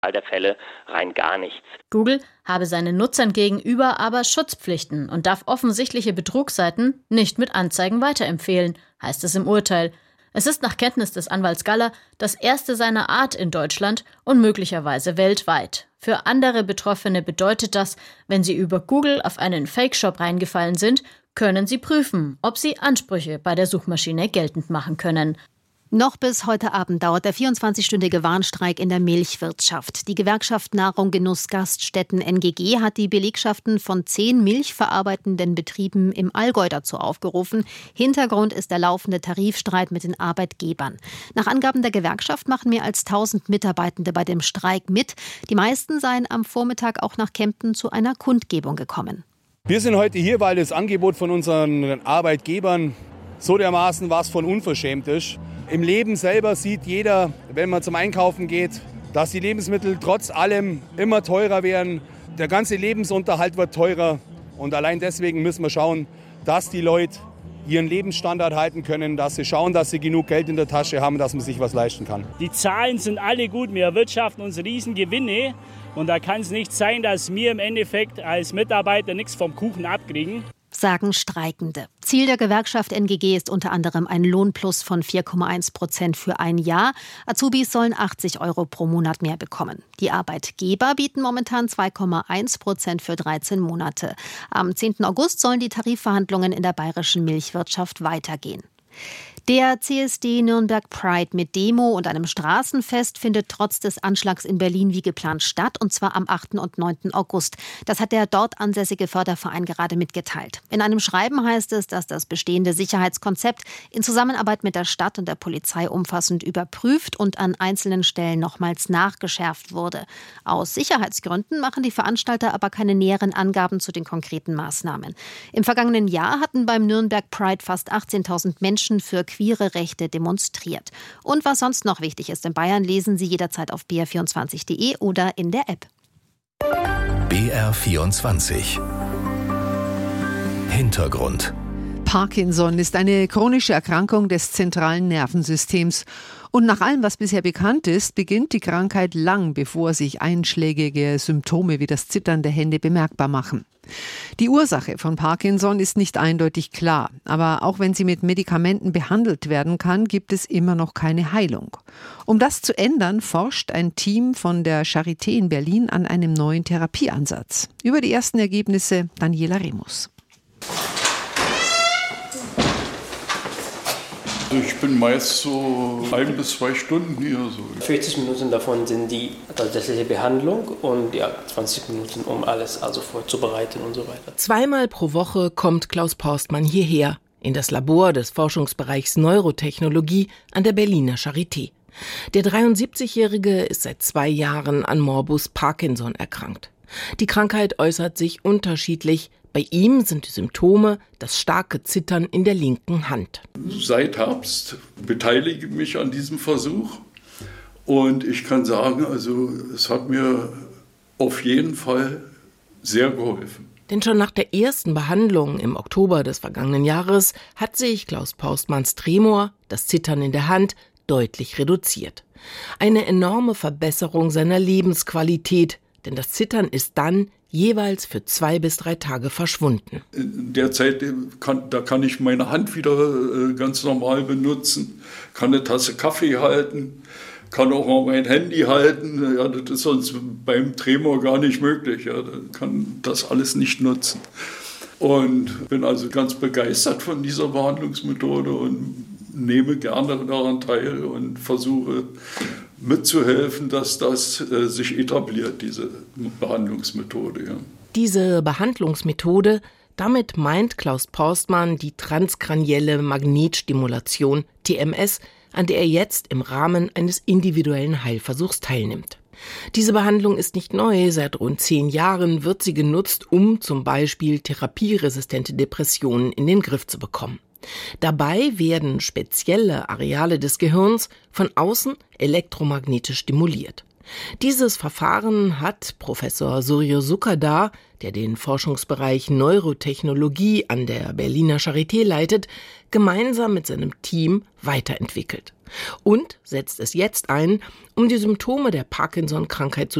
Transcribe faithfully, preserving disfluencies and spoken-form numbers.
der Fälle rein gar nichts. Google habe seinen Nutzern gegenüber aber Schutzpflichten und darf offensichtliche Betrugsseiten nicht mit Anzeigen weiterempfehlen, heißt es im Urteil. Es ist nach Kenntnis des Anwalts Galler das erste seiner Art in Deutschland und möglicherweise weltweit. Für andere Betroffene bedeutet das, wenn sie über Google auf einen Fake-Shop reingefallen sind, können sie prüfen, ob sie Ansprüche bei der Suchmaschine geltend machen können. Noch bis heute Abend dauert der vierundzwanzigstündige Warnstreik in der Milchwirtschaft. Die Gewerkschaft Nahrung Genuss Gaststätten N G G hat die Belegschaften von zehn milchverarbeitenden Betrieben im Allgäu dazu aufgerufen. Hintergrund ist der laufende Tarifstreit mit den Arbeitgebern. Nach Angaben der Gewerkschaft machen mehr als tausend Mitarbeitende bei dem Streik mit. Die meisten seien am Vormittag auch nach Kempten zu einer Kundgebung gekommen. Wir sind heute hier, weil das Angebot von unseren Arbeitgebern so dermaßen was von unverschämt ist. Im Leben selber sieht jeder, wenn man zum Einkaufen geht, dass die Lebensmittel trotz allem immer teurer werden. Der ganze Lebensunterhalt wird teurer. Und allein deswegen müssen wir schauen, dass die Leute ihren Lebensstandard halten können, dass sie schauen, dass sie genug Geld in der Tasche haben, dass man sich was leisten kann. Die Zahlen sind alle gut. Wir erwirtschaften uns Riesengewinne. Und da kann es nicht sein, dass wir im Endeffekt als Mitarbeiter nichts vom Kuchen abkriegen, sagen Streikende. Ziel der Gewerkschaft N G G ist unter anderem ein Lohnplus von vier Komma eins Prozent für ein Jahr. Azubis sollen achtzig Euro pro Monat mehr bekommen. Die Arbeitgeber bieten momentan zwei Komma eins Prozent für dreizehn Monate. Am zehnten August sollen die Tarifverhandlungen in der bayerischen Milchwirtschaft weitergehen. Der C S D Nürnberg Pride mit Demo und einem Straßenfest findet trotz des Anschlags in Berlin wie geplant statt, und zwar am achten und neunten August. Das hat der dort ansässige Förderverein gerade mitgeteilt. In einem Schreiben heißt es, dass das bestehende Sicherheitskonzept in Zusammenarbeit mit der Stadt und der Polizei umfassend überprüft und an einzelnen Stellen nochmals nachgeschärft wurde. Aus Sicherheitsgründen machen die Veranstalter aber keine näheren Angaben zu den konkreten Maßnahmen. Im vergangenen Jahr hatten beim Nürnberg Pride fast achtzehntausend Menschen für queere Rechte demonstriert. Und was sonst noch wichtig ist in Bayern, lesen Sie jederzeit auf b r vierundzwanzig punkt d e oder in der App. B R vierundzwanzig Hintergrund. Parkinson ist eine chronische Erkrankung des zentralen Nervensystems. Und nach allem, was bisher bekannt ist, beginnt die Krankheit lang, bevor sich einschlägige Symptome wie das Zittern der Hände bemerkbar machen. Die Ursache von Parkinson ist nicht eindeutig klar, aber auch wenn sie mit Medikamenten behandelt werden kann, gibt es immer noch keine Heilung. Um das zu ändern, forscht ein Team von der Charité in Berlin an einem neuen Therapieansatz. Über die ersten Ergebnisse Daniela Remus. Ich bin meist so ein bis zwei Stunden hier. So. vierzig Minuten davon sind die tatsächliche Behandlung und ja, zwanzig Minuten, um alles also vorzubereiten und so weiter. Zweimal pro Woche kommt Klaus Porstmann hierher, in das Labor des Forschungsbereichs Neurotechnologie an der Berliner Charité. Der dreiundsiebzigjährige ist seit zwei Jahren an Morbus Parkinson erkrankt. Die Krankheit äußert sich unterschiedlich. Bei ihm sind die Symptome das starke Zittern in der linken Hand. Seit Herbst beteilige ich mich an diesem Versuch und ich kann sagen, also es hat mir auf jeden Fall sehr geholfen. Denn schon nach der ersten Behandlung im Oktober des vergangenen Jahres hat sich Klaus Porstmanns Tremor, das Zittern in der Hand, deutlich reduziert. Eine enorme Verbesserung seiner Lebensqualität, denn das Zittern ist dann jeweils für zwei bis drei Tage verschwunden. In der Zeit, kann, da kann ich meine Hand wieder äh, ganz normal benutzen, kann eine Tasse Kaffee halten, kann auch mal mein Handy halten. Ja, das ist sonst beim Tremor gar nicht möglich. Ja, da kann das alles nicht nutzen. Und bin also ganz begeistert von dieser Behandlungsmethode und nehme gerne daran teil und versuche mitzuhelfen, dass das äh, sich etabliert, diese Behandlungsmethode. Ja. Diese Behandlungsmethode, damit meint Klaus Porstmann die transkranielle Magnetstimulation, T M S, an der er jetzt im Rahmen eines individuellen Heilversuchs teilnimmt. Diese Behandlung ist nicht neu, seit rund zehn Jahren wird sie genutzt, um zum Beispiel therapieresistente Depressionen in den Griff zu bekommen. Dabei werden spezielle Areale des Gehirns von außen elektromagnetisch stimuliert. Dieses Verfahren hat Professor Suryo Sukadar, der den Forschungsbereich Neurotechnologie an der Berliner Charité leitet, gemeinsam mit seinem Team weiterentwickelt und setzt es jetzt ein, um die Symptome der Parkinson-Krankheit zu